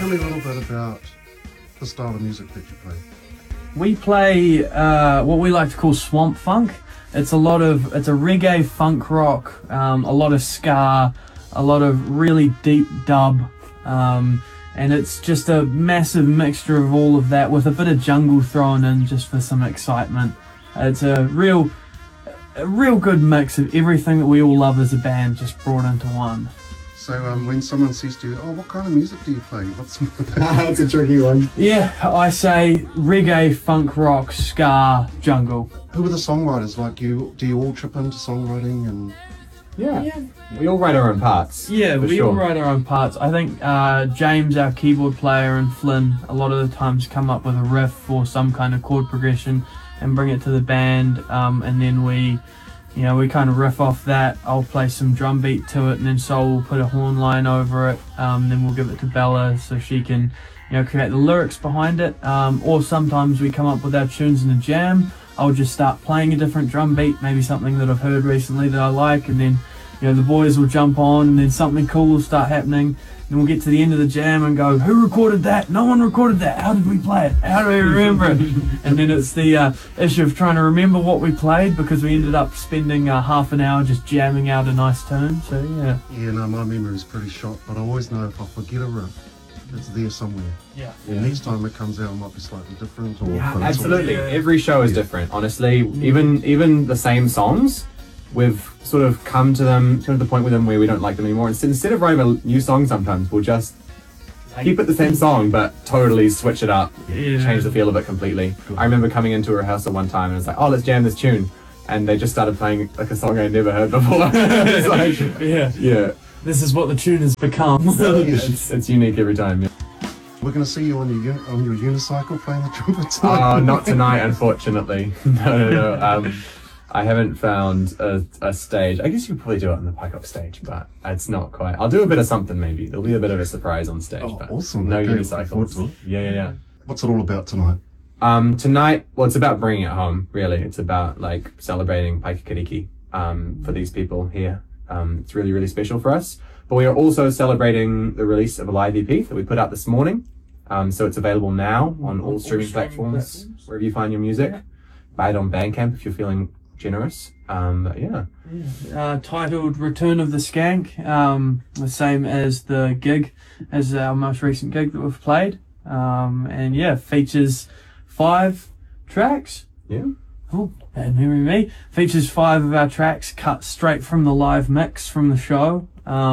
tell me a little bit about the style of music that you play? We play what we like to call swamp funk. It's a reggae funk rock, a lot of ska, a lot of really deep dub, and it's just a massive mixture of all of that with a bit of jungle thrown in just for some excitement. It's a real good mix of everything that we all love as a band just brought into one. So when someone says to you, oh, what kind of music do you play? That's a tricky one. Yeah, I say reggae, funk rock, ska, jungle. Who are the songwriters like you? Do you all chip into songwriting? And Yeah. We all write our own parts. Yeah, we sure. all write our own parts. I think James, our keyboard player, and Flynn, a lot of the times come up with a riff or some kind of chord progression and bring it to the band, and then we kind of riff off that. I'll play some drum beat to it, and then Sol will put a horn line over it. Then we'll give it to Bella so she can, create the lyrics behind it. Or sometimes we come up with our tunes in a jam. I'll just start playing a different drum beat, maybe something that I've heard recently that I like, and then the boys will jump on, and then something cool will start happening. Then we'll get to the end of the jam and go, who recorded that? No one recorded that. How did we play it? How do we remember it? And then it's the issue of trying to remember what we played, because we ended up spending half an hour just jamming out a nice tune. So yeah. Yeah, no, my memory is pretty shot, but I always know if I forget a riff, it's there somewhere. Yeah. And next time it comes out, it might be slightly different. Or Yeah, but it's absolutely. Yeah. Every show is different, honestly. Even the same songs, we've sort of come to the point with them where we don't like them anymore. Instead of writing a new song, sometimes we'll just keep it the same song, but totally switch it up, change the feel of it completely. I remember coming into a rehearsal one time and it's like, oh, let's jam this tune. And they just started playing like a song I'd never heard before. It's like, yeah. This is what the tune has become. It's unique every time. Yeah. We're going to see you on your unicycle playing the trumpet tonight. Oh, not tonight, unfortunately. No. I haven't found a stage. I guess you could probably do it on the Pike Up stage, but it's not quite. I'll do a bit of something maybe. There'll be a bit of a surprise on stage. Oh, but awesome. No Okay, unicycles. Yeah. What's it all about tonight? Tonight, well, it's about bringing it home, really. It's about like celebrating Paikakiriki for these people here. It's really, really special for us. But we are also celebrating the release of a live EP that we put out this morning. So it's available now on all streaming platforms, wherever you find your music. Buy it on Bandcamp if you're feeling generous. But yeah. Titled Return of the Skank, the same as the gig, as our most recent gig that we've played. And yeah, features 5 tracks. Yeah. Oh, bad memory me. Features 5 of our tracks cut straight from the live mix from the show.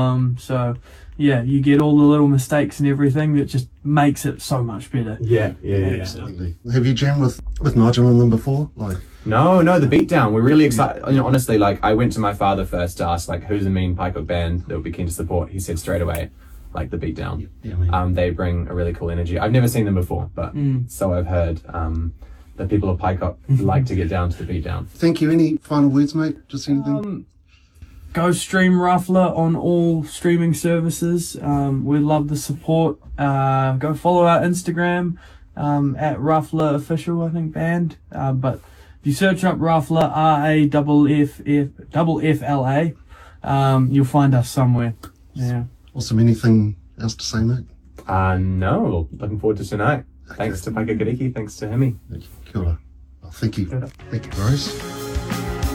So yeah, you get all the little mistakes and everything that just makes it so much better. Yeah. Absolutely. Have you jammed with Nigel on them before? No, the Beatdown. We're really excited. Honestly, like, I went to my father first to ask, like, who's the mean Pike Up band that would be keen to support. He said straight away, like, the Beatdown. Yeah, They bring a really cool energy. I've never seen them before, but so I've heard. The people of Pike Up like to get down to the Beatdown. Thank you. Any final words, mate? Just anything? Go stream Ruffler on all streaming services. We love the support. Go follow our Instagram at Ruffler Official, I think, band. But if you search up Ruffler, RAFFLA, you'll find us somewhere. Yeah. Awesome. Anything else to say, mate? No, looking forward to tonight. Thanks to Paikakiriki, thanks to Hemi. Kia ora. Thank you. Thank you, Rose.